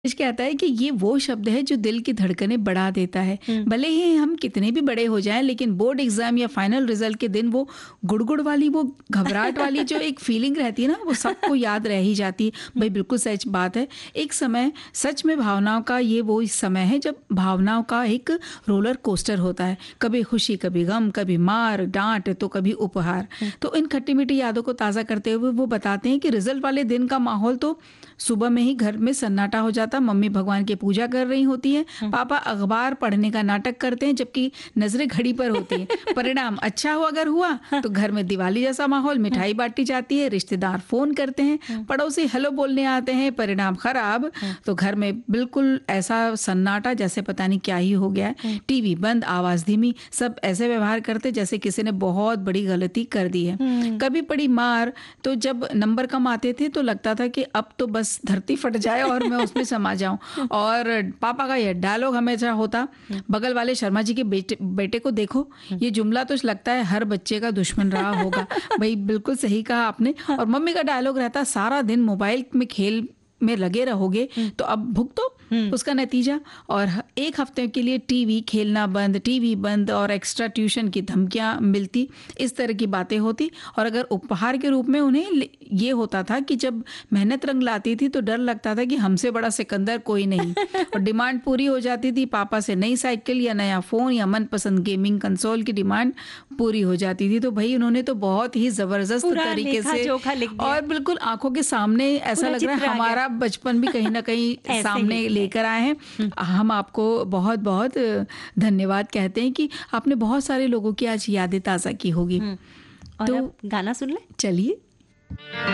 कहता है कि ये वो शब्द है जो दिल की धड़कनें बढ़ा देता है। भले ही हम कितने भी बड़े हो जाएं, लेकिन बोर्ड एग्जाम या फाइनल रिजल्ट के दिन वो गुड़गुड़ वाली, वो घबराहट वाली जो एक फीलिंग रहती है ना, वो सबको याद रह ही जाती है। भाई बिल्कुल सच बात है। एक समय सच में भावनाओं का ये वो समय है जब भावनाओं का एक रोलर कोस्टर होता है। कभी खुशी, कभी गम, कभी मार डांट, तो कभी उपहार। तो इन खट्टी मीठी यादों को ताज़ा करते हुए वो बताते हैं कि रिजल्ट वाले दिन का माहौल तो सुबह में ही घर में सन्नाटा हो जाता। मम्मी भगवान की पूजा कर रही होती है, पापा अखबार पढ़ने का नाटक करते हैं जबकि नजरें घड़ी पर होती हैं। परिणाम अच्छा हो अगर हुआ तो घर में दिवाली जैसा माहौल, मिठाई बांटी जाती है, रिश्तेदार फोन करते हैं, पड़ोसी हेलो बोलने आते हैं। परिणाम खराब तो घर में बिल्कुल ऐसा सन्नाटा जैसे पता नहीं क्या ही हो गया है। टीवी बंद, आवाज धीमी, सब ऐसे व्यवहार करते जैसे किसी ने बहुत बड़ी गलती कर दी है। कभी पड़ी मार तो जब नंबर कम आते थे तो लगता था कि अब तो बस धरती फट जाए और मैं उसमें समा जाऊं। और पापा का यह डायलॉग हमेशा होता, बगल वाले शर्मा जी के बेटे को देखो। ये जुमला तो लगता है हर बच्चे का दुश्मन रहा होगा। भाई बिल्कुल सही कहा आपने। और मम्मी का डायलॉग रहता, सारा दिन मोबाइल में खेल में लगे रहोगे तो अब भुगतो उसका नतीजा। और एक हफ्ते के लिए टीवी बंद और एक्स्ट्रा ट्यूशन की धमकियां मिलती, इस तरह की बातें होती। और अगर उपहार के रूप में उन्हें ये होता था कि जब मेहनत रंग लाती थी तो डर लगता था कि हमसे बड़ा सिकंदर कोई नहीं। और डिमांड पूरी हो जाती थी, पापा से नई साइकिल या नया फोन या मनपसंद गेमिंग कंसोल की डिमांड पूरी हो जाती थी। तो भाई उन्होंने तो बहुत ही जबरदस्त तरीके से और बिल्कुल आंखों के सामने ऐसा लग रहा है हमारा बचपन भी कहीं ना कहीं सामने लेकर आए हैं। हम आपको बहुत बहुत धन्यवाद कहते हैं कि आपने बहुत सारे लोगों की आज यादें ताज़ा की होगी। और तो अब गाना सुन ले, चलिए।